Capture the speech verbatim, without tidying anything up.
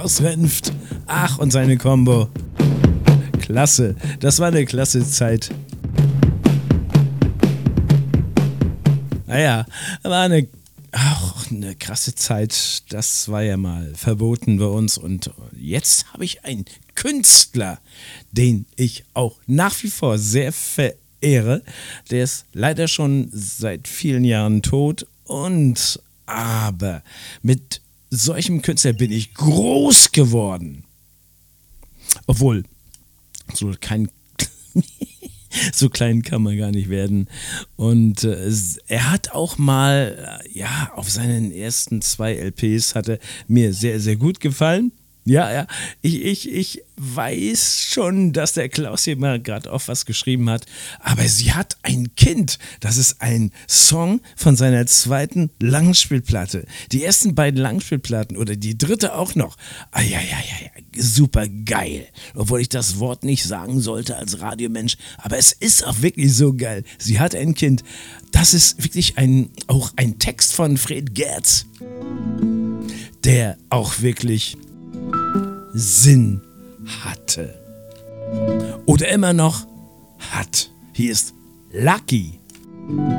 Klaus Renft. Ach, und seine Combo. Klasse. Das war eine klasse Zeit. Naja, war eine, auch eine krasse Zeit. Das war ja mal verboten bei uns. Und jetzt habe ich einen Künstler, den ich auch nach wie vor sehr verehre. Der ist leider schon seit vielen Jahren tot. Und aber mit solchem Künstler bin ich groß geworden. Obwohl, so kein so klein kann man gar nicht werden. Und äh, er hat auch mal, äh, ja, auf seinen ersten zwei L Ps hat er mir sehr, sehr gut gefallen. Ja, ja, ich, ich, ich weiß schon, dass der Klaus hier mal gerade auf was geschrieben hat, aber sie hat ein Kind. Das ist ein Song von seiner zweiten Langspielplatte. Die ersten beiden Langspielplatten oder die dritte auch noch. Ah, ja, ja, ja, ja, super geil. Obwohl ich das Wort nicht sagen sollte als Radiomensch, aber es ist auch wirklich so geil. Sie hat ein Kind. Das ist wirklich ein, auch ein Text von Fred Gerz, der auch wirklich Sinn hatte. Oder immer noch hat. Hier ist Lucky.